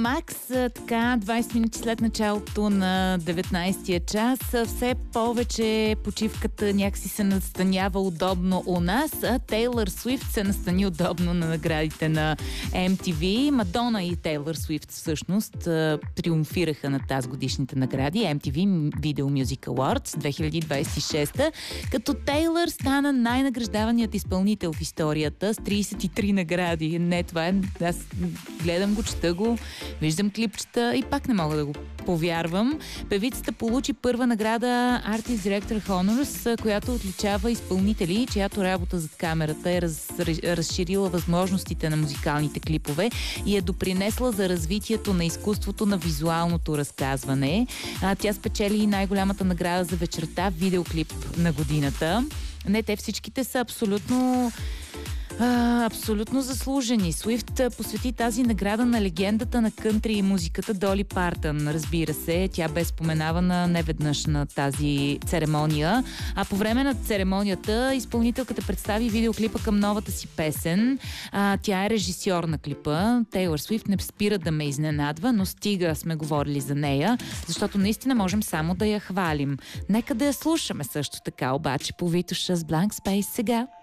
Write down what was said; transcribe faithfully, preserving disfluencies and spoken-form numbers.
Макс, така, двайсет минути след началото на деветнайсетия час. Все повече почивката някакси се настанява удобно у нас, а Тейлър Суифт се настани удобно на наградите на Ем Ти Ви. Мадона и Тейлър Суифт всъщност триумфираха на тази годишните награди Ем Ти Ви Video Music Awards две хиляди двайсет и шеста, като Тейлър стана най-награждаваният изпълнител в историята с трийсет и три награди. Не, това е... Аз гледам го, чета го, виждам клипчета и пак не мога да го повярвам. Певицата получи първа награда Artist Director Honors, която отличава изпълнители, чиято работа зад камерата е раз, разширила възможностите на музикалните клипове и е допринесла за развитието на изкуството на визуалното разказване. А, тя спечели и най-голямата награда за вечерта видеоклип на годината. Не, те всичките са абсолютно А, абсолютно заслужени. Суифт посвети тази награда на легендата на кънтри и музиката Доли Партън. Разбира се, тя бе споменавана неведнъж на тази церемония. А по време на церемонията изпълнителката представи видеоклипа към новата си песен. А, тя е режисьор на клипа. Тейлър Суифт не спира да ме изненадва, но стига сме говорили за нея, защото наистина можем само да я хвалим. Нека да я слушаме също така, обаче по Витоша с Blank Space сега.